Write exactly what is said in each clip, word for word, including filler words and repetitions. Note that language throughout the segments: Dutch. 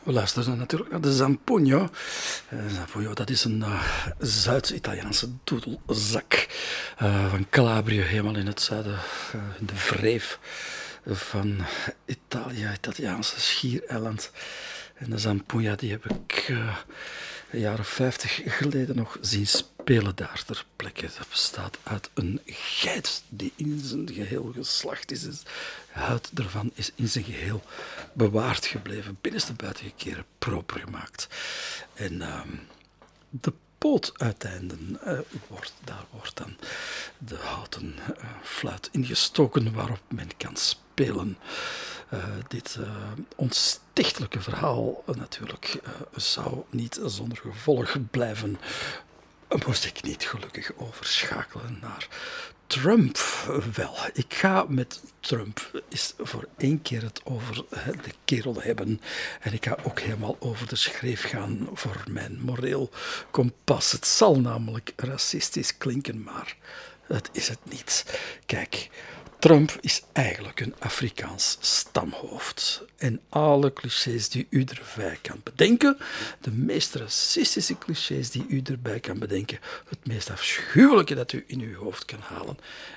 we luisteren natuurlijk naar de Zampogno. Uh, Zampogno, dat is een uh, Zuid-Italiaanse doedelzak uh, van Calabrië, helemaal in het zuiden, uh, in de wreef van Italië, Italiaanse schiereiland. En de Zampogna, die heb ik uh, een jaar of vijftig geleden nog zien spelen daar ter plekke. Dat bestaat uit een geit die in zijn geheel geslacht is. De huid ervan is in zijn geheel bewaard gebleven, binnenste buitengekeren, proper gemaakt. En uh, de pootuiteinden, uh, wordt, daar wordt dan de houten uh, fluit ingestoken waarop men kan spelen. Uh, dit uh, onstichtelijke verhaal uh, natuurlijk uh, zou niet zonder gevolg blijven. Uh, moest ik niet gelukkig overschakelen naar Trump. Wel, ik ga met Trump eens voor één keer het over de kerel hebben. En ik ga ook helemaal over de schreef gaan voor mijn moreel kompas. Het zal namelijk racistisch klinken, maar dat is het niet. Kijk, Trump is eigenlijk een Afrikaans stamhoofd. En alle clichés die u erbij kan bedenken, de meest racistische clichés die u erbij kan bedenken, het meest afschuwelijke dat u in uw hoofd kan halen,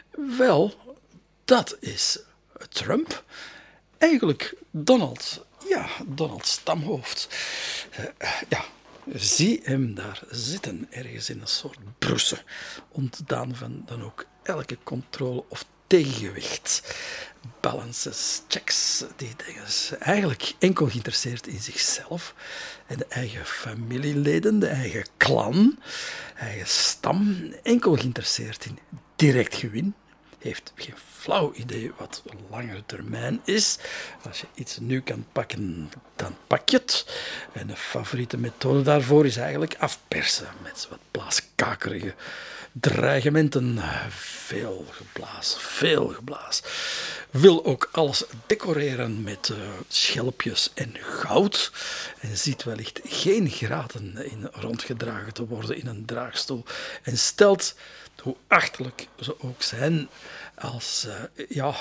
wel, dat is Trump. Eigenlijk Donald, ja, Donald Stamhoofd. Uh, ja, zie hem daar zitten, ergens in een soort broesen, ontdaan van dan ook elke controle of tegengewicht, balances, checks, die dingen. Eigenlijk enkel geïnteresseerd in zichzelf en de eigen familieleden, de eigen clan, eigen stam. Enkel geïnteresseerd in direct gewin. Heeft geen flauw idee wat langere termijn is. Als je iets nu kan pakken, dan pak je het. En de favoriete methode daarvoor is eigenlijk afpersen met wat blaaskakerige dreigementen. Veel geblaas, veel geblaas. Wil ook alles decoreren met uh, schelpjes en goud. En ziet wellicht geen graten in rondgedragen te worden in een draagstoel. En stelt, hoe achterlijk ze ook zijn, als uh, ja,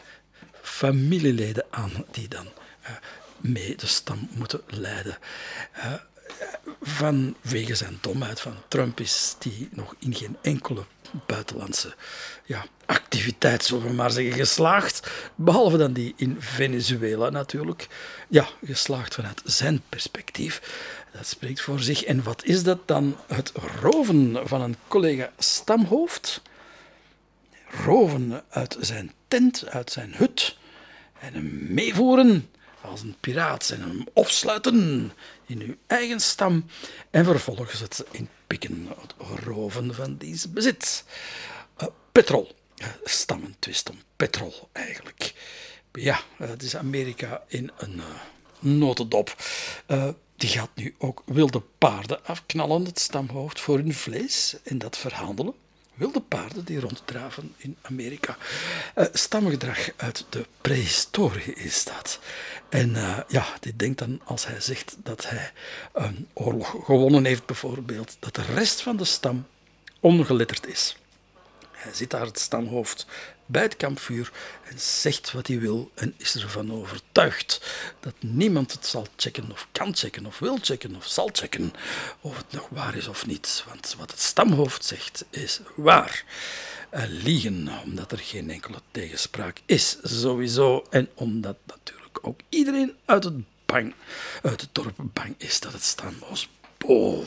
familieleden aan die dan uh, mee de stam moeten leiden. Uh, vanwege zijn domheid van Trump is die nog in geen enkele buitenlandse ja, activiteit, zullen we maar zeggen, geslaagd. Behalve dan die in Venezuela natuurlijk. Ja, geslaagd vanuit zijn perspectief. Dat spreekt voor zich. En wat is dat dan? Het roven van een collega stamhoofd. Roven uit zijn tent, uit zijn hut. En hem meevoeren als een piraat en hem opsluiten in uw eigen stam. En vervolgens het inpikken, het roven van diens bezit. Uh, petrol. Uh, stammentwist om petrol eigenlijk. Ja, uh, het is Amerika in een uh, notendop. Uh, Die gaat nu ook wilde paarden afknallen, het stamhoofd, voor hun vlees en dat verhandelen. Wilde paarden die ronddraven in Amerika. Uh, stamgedrag uit de prehistorie is dat. En uh, ja, die denkt dan, als hij zegt dat hij een oorlog gewonnen heeft bijvoorbeeld, dat de rest van de stam ongeletterd is. Hij zit daar, het stamhoofd, bij het kampvuur en zegt wat hij wil en is ervan overtuigd dat niemand het zal checken of kan checken of wil checken of zal checken of het nog waar is of niet. Want wat het stamhoofd zegt is waar. Uh, liegen, omdat er geen enkele tegenspraak is, sowieso. En omdat natuurlijk ook iedereen uit het, bang, uit het dorp bang is dat het stamhoofd boven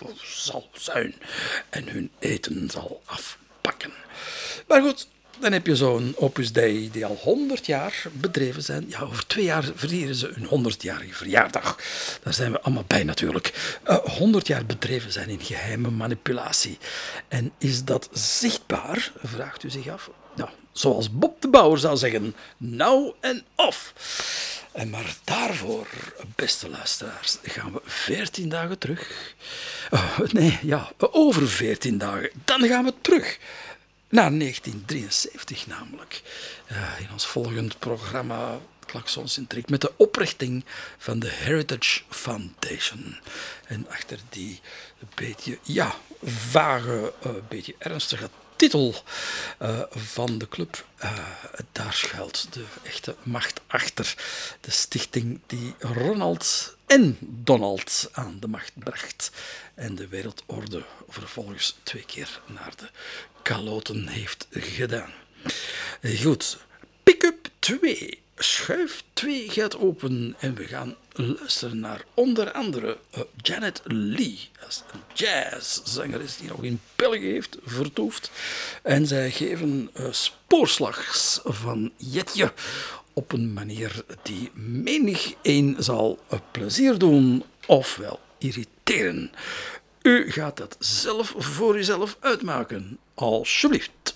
zal zijn en hun eten zal afpakken. Maar goed, dan heb je zo'n Opus Dei die al honderd jaar bedreven zijn. Ja, over twee jaar vieren ze hun honderdjarige verjaardag. Daar zijn we allemaal bij natuurlijk. Honderd uh, jaar bedreven zijn in geheime manipulatie. En is dat zichtbaar, vraagt u zich af? Nou, zoals Bob de Bouwer zou zeggen, nou en of. En maar daarvoor, beste luisteraars, gaan we veertien dagen terug. Uh, nee, ja, over veertien dagen. Dan gaan we terug. Naar negentien drieënzeventig namelijk. Uh, in ons volgend programma Klaksons in Trik met de oprichting van de Heritage Foundation. En achter die beetje, ja, vage, uh, beetje ernstige titel uh, van de club, uh, daar schuilt de echte macht achter. De stichting die Ronald en Donald aan de macht bracht en de wereldorde vervolgens twee keer naar de kaloten heeft gedaan. Goed, pick-up twee. Schuif twee gaat open en we gaan luisteren naar onder andere uh, Janet Leigh. Dat is een jazzzangeres die nog in België heeft vertoefd. En zij geven uh, spoorslags van Jetje op een manier die menig een zal uh, plezier doen ofwel irriteren. U gaat dat zelf voor uzelf uitmaken, alsjeblieft.